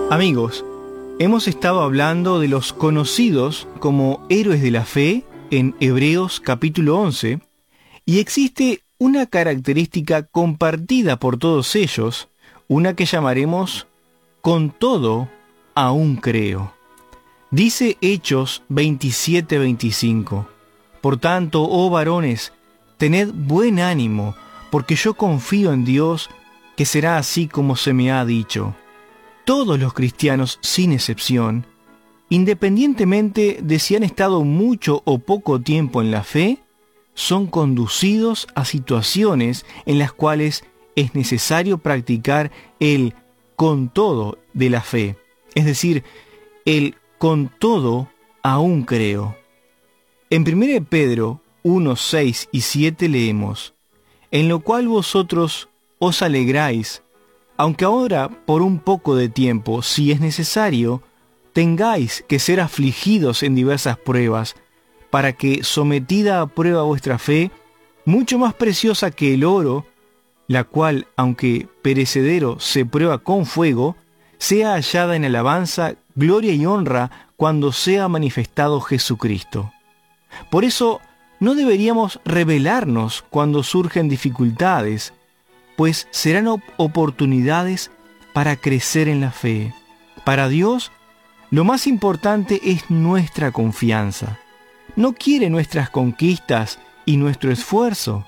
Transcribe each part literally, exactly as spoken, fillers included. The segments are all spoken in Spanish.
Amigos, hemos estado hablando de los conocidos como héroes de la fe en Hebreos capítulo once, y existe una característica compartida por todos ellos, una que llamaremos con todo aún creo. Dice Hechos veintisiete veinticinco: Por tanto, oh varones, tened buen ánimo, porque yo confío en Dios, que será así como se me ha dicho. Todos los cristianos, sin excepción, independientemente de si han estado mucho o poco tiempo en la fe, son conducidos a situaciones en las cuales es necesario practicar el con todo de la fe, es decir, el con todo aún creo. En primera de Pedro uno, seis y siete leemos: En lo cual vosotros os alegráis, aunque ahora por un poco de tiempo, si es necesario, tengáis que ser afligidos en diversas pruebas, para que, sometida a prueba vuestra fe, mucho más preciosa que el oro, la cual, aunque perecedero, se prueba con fuego, sea hallada en alabanza, gloria y honra cuando sea manifestado Jesucristo. Por eso, no deberíamos rebelarnos cuando surgen dificultades, pues serán op- oportunidades para crecer en la fe. Para Dios, lo más importante es nuestra confianza. No quiere nuestras conquistas y nuestro esfuerzo.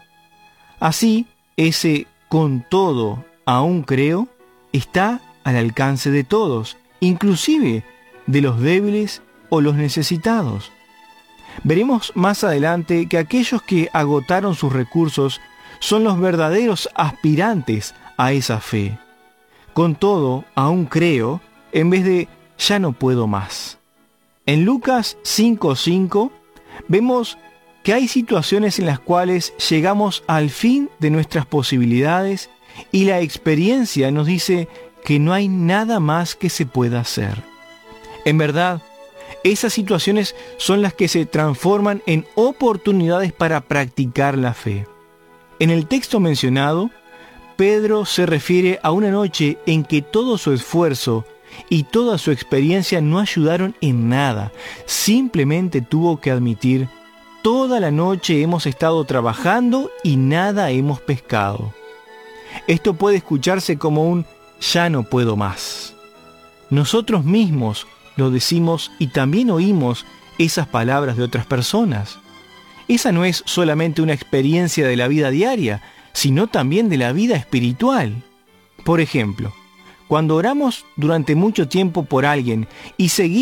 Así, ese con todo aún creo está al alcance de todos, inclusive de los débiles o los necesitados. Veremos más adelante que aquellos que agotaron sus recursos son los verdaderos aspirantes a esa fe. Con todo, aún creo, en vez de ya no puedo más. En Lucas cinco cinco vemos que hay situaciones en las cuales llegamos al fin de nuestras posibilidades y la experiencia nos dice que no hay nada más que se pueda hacer. En verdad, esas situaciones son las que se transforman en oportunidades para practicar la fe. En el texto mencionado, Pedro se refiere a una noche en que todo su esfuerzo y toda su experiencia no ayudaron en nada. Simplemente tuvo que admitir: toda la noche hemos estado trabajando y nada hemos pescado. Esto puede escucharse como un ya no puedo más. Nosotros mismos lo decimos y también oímos esas palabras de otras personas. Esa no es solamente una experiencia de la vida diaria, sino también de la vida espiritual. Por ejemplo, cuando oramos durante mucho tiempo por alguien y seguimos